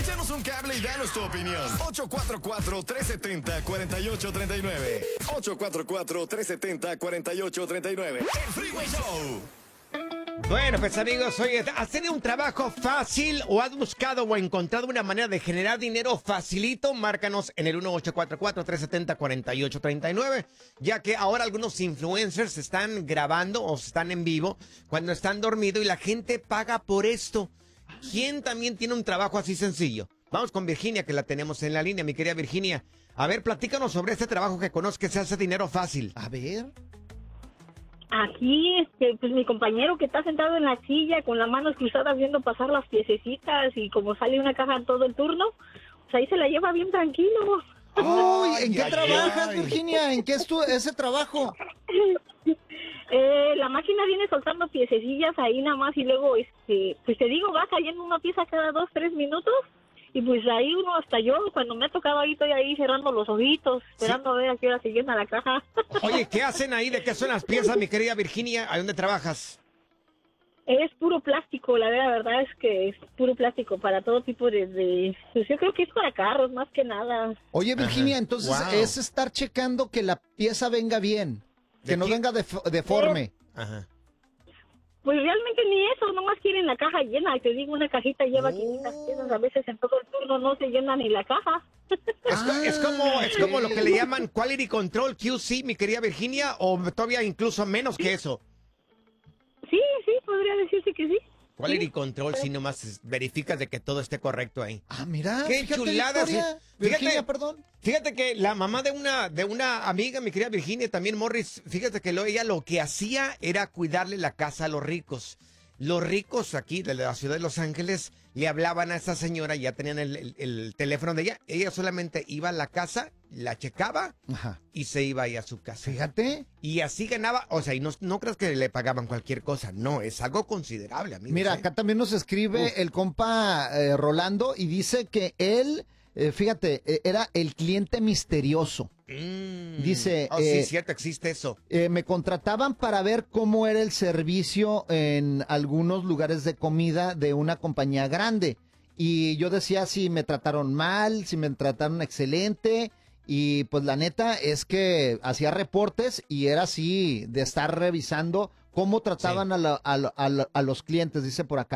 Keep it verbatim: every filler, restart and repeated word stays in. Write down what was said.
Échanos un cable y danos tu opinión. ocho cuatro cuatro, tres siete cero, cuatro ocho tres nueve. ocho cuatro cuatro, tres siete cero, cuatro ocho tres nueve. El Freeway Show. Bueno, pues amigos, oye, ¿has tenido un trabajo fácil o has buscado o encontrado una manera de generar dinero facilito? Márcanos en el uno ocho cuatro cuatro, tres siete cero, cuatro ocho tres nueve, ya que ahora algunos influencers están grabando o están en vivo cuando están dormidos y la gente paga por esto. ¿Quién también tiene un trabajo así sencillo? Vamos con Virginia, que la tenemos en la línea, mi querida Virginia. A ver, platícanos sobre este trabajo que conoces que se hace dinero fácil. A ver. Aquí, este, pues mi compañero que está sentado en la silla con las manos cruzadas viendo pasar las piececitas y como sale una caja todo el turno, pues ahí se la lleva bien tranquilo. Uy, ¿en qué ay, trabajas, ay. Virginia? ¿En qué es tu, ese trabajo? Eh, la máquina viene soltando piececillas ahí nada más y luego, este, pues te digo, va cayendo una pieza cada dos, tres minutos y pues ahí uno hasta yo, cuando me ha tocado ahí, estoy ahí cerrando los ojitos, esperando a ver a qué hora se llena la caja. Oye, ¿qué hacen ahí? ¿De qué son las piezas, mi querida Virginia? ¿A dónde trabajas? Es puro plástico, la verdad, verdad es que es puro plástico para todo tipo de, de... Pues yo creo que es para carros, más que nada. Oye, Virginia, Ajá. entonces Wow. es estar checando que la pieza venga bien, que ¿De no qué? venga def- deforme. Ajá. Pues realmente ni eso, nomás quieren la caja llena. Y te digo, una cajita lleva Oh. quinientas piezas, a veces en todo el turno no se llena ni la caja. Es, co- es como, es como lo que le llaman Quality Control, Q C, mi querida Virginia, o todavía incluso menos que eso. Sí, sí, podría decirse que sí. Quality Sí. Control, si nomás es- verificas de que todo esté correcto ahí. Ah, mira, ¡Qué fíjate, chulada! Victoria. sí. Fíjate, Virginia, perdón. Fíjate que la mamá de una, de una amiga, mi querida Virginia, también Morris, fíjate que lo, ella lo que hacía era cuidarle la casa a los ricos. Los ricos aquí de la ciudad de Los Ángeles le hablaban a esa señora, ya tenían el, el- el teléfono de ella. Ella solamente iba a la casa, la checaba Ajá. y se iba ahí a su casa. Fíjate. Y así ganaba, o sea, y no, no creas que le pagaban cualquier cosa, no, es algo considerable, amigos. Mira, ¿eh? acá también nos escribe Uf. el compa eh, Rolando y dice que él, eh, fíjate, eh, era el cliente misterioso. Mm. Dice, Oh, sí, eh, cierto, existe eso. Eh, me contrataban para ver cómo era el servicio en algunos lugares de comida de una compañía grande. Y yo decía si me trataron mal, si me trataron excelente. Y pues la neta es que hacía reportes y era así de estar revisando cómo trataban Sí. a, la- a la- a la- a los clientes, dice por acá.